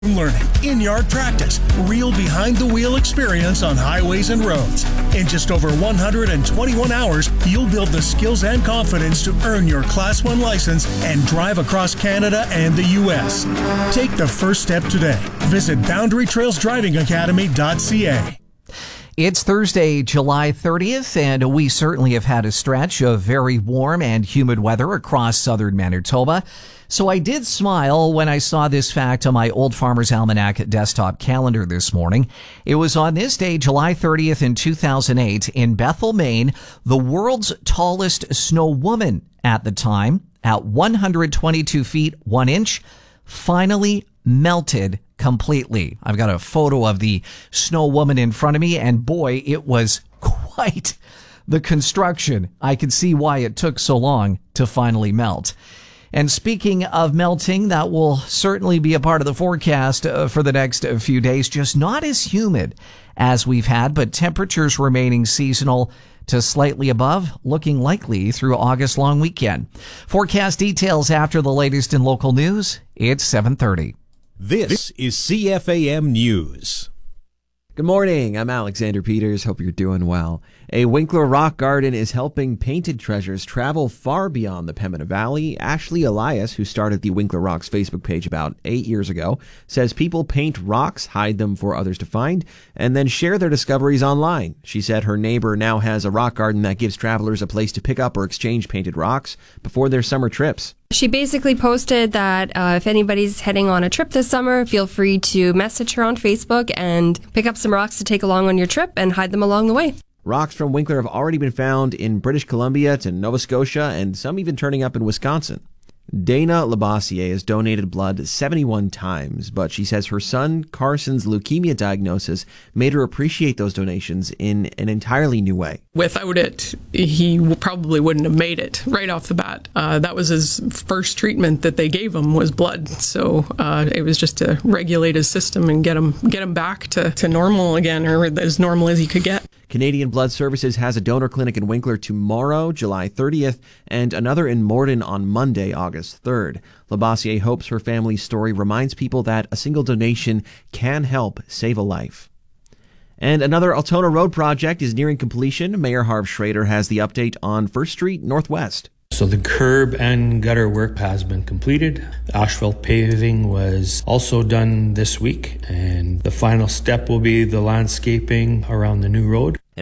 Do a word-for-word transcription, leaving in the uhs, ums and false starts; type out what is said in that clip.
Learning, in-yard practice, real behind-the-wheel experience on highways and roads. In just over one hundred twenty-one hours, you'll build the skills and confidence to earn your Class one license and drive across Canada and the U S. Take the first step today. Visit boundary trails driving academy dot c a. It's Thursday, July thirtieth, and we certainly have had a stretch of very warm and humid weather across southern Manitoba. So I did smile when I saw this fact on my Old Farmer's Almanac desktop calendar this morning. It was on this day, July thirtieth in two thousand eight, in Bethel, Maine, the world's tallest snow woman at the time, at one hundred twenty-two feet, one inch, finally melted completely. I've got a photo of the snow woman in front of me, and boy, it was quite the construction. I could see why it took so long to finally melt. And speaking of melting, that will certainly be a part of the forecast uh, for the next uh, few days. Just not as humid as we've had, but temperatures remaining seasonal to slightly above, looking likely through August long weekend. Forecast details after the latest in local news. It's seven thirty. This is C F A M News. Good morning. I'm Alexander Peters. Hope you're doing well. A Winkler Rock Garden is helping painted treasures travel far beyond the Pembina Valley. Ashley Elias, who started the Winkler Rocks Facebook page about eight years ago, says people paint rocks, hide them for others to find, and then share their discoveries online. She said her neighbor now has a rock garden that gives travelers a place to pick up or exchange painted rocks before their summer trips. She basically posted that uh, if anybody's heading on a trip this summer, feel free to message her on Facebook and pick up some rocks to take along on your trip and hide them along the way. Rocks from Winkler have already been found in British Columbia to Nova Scotia, and some even turning up in Wisconsin. Dana Labossiere has donated blood seventy-one times, but she says her son Carson's leukemia diagnosis made her appreciate those donations in an entirely new way. Without it, he probably wouldn't have made it right off the bat. Uh, that was his first treatment that they gave him was blood. So uh, it was just to regulate his system and get him get him back to, to normal again, or as normal as he could get. Canadian Blood Services has a donor clinic in Winkler tomorrow, July thirtieth, and another in Morden on Monday, August third. Labossiere hopes her family's story reminds people that a single donation can help save a life. And another Altona Road project is nearing completion. Mayor Harv Schrader has the update on First Street Northwest. So the curb and gutter work has been completed. Asphalt paving was also done this week, and the final step will be the landscaping around the new road.